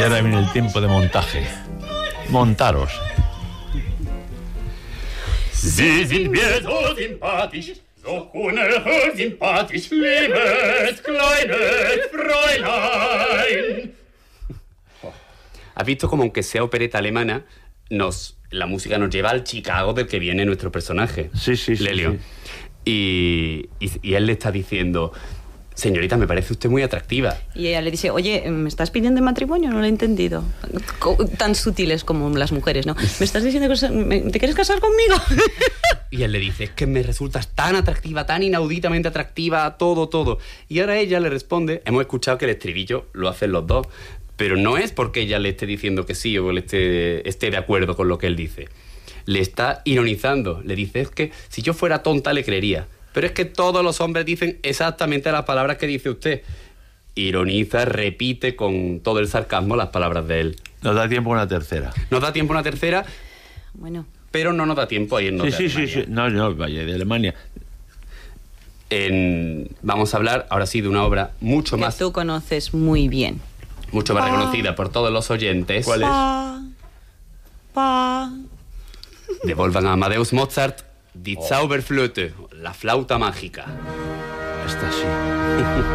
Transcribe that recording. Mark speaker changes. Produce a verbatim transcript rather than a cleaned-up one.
Speaker 1: Y ahora viene el tiempo de montaje. Montaros.
Speaker 2: Sie sind mir so sympathisch, so sympathisch, liebes kleines Fräulein.
Speaker 3: ¿Has visto como aunque sea opereta alemana, nos, la música nos lleva al Chicago del que viene nuestro personaje?
Speaker 1: Sí, sí, sí.
Speaker 3: Lelio.
Speaker 1: Sí.
Speaker 3: Y, y, y él le está diciendo, señorita, me parece usted muy atractiva.
Speaker 4: Y ella le dice, oye, ¿me estás pidiendo matrimonio? No lo he entendido. Co- tan sutiles como las mujeres, ¿no? ¿Me estás diciendo que te quieres casar conmigo?
Speaker 3: Y él le dice, es que me resultas tan atractiva, tan inauditamente atractiva, todo, todo. Y ahora ella le responde, hemos escuchado que el estribillo lo hacen los dos, pero no es porque ella le esté diciendo que sí o le esté, esté de acuerdo con lo que él dice. Le está ironizando, le dice, es que si yo fuera tonta le creería, pero es que todos los hombres dicen exactamente las palabras que dice usted. Ironiza, repite con todo el sarcasmo las palabras de él.
Speaker 1: Nos da tiempo a una tercera.
Speaker 3: Nos da tiempo a una tercera,
Speaker 4: Bueno,
Speaker 3: pero no nos da tiempo a irnos
Speaker 1: Sí,
Speaker 3: de
Speaker 1: sí, sí,
Speaker 3: Alemania.
Speaker 1: sí. No, no, vaya, de Alemania.
Speaker 3: En, vamos a hablar ahora sí de una obra mucho
Speaker 4: que
Speaker 3: más,
Speaker 4: tú conoces muy bien.
Speaker 3: mucho más reconocida por todos los oyentes.
Speaker 1: ¿Cuál es?
Speaker 4: Pa, pa.
Speaker 3: De Wolfgang Amadeus Mozart, Die Zauberflöte, la flauta mágica.
Speaker 1: Esta sí.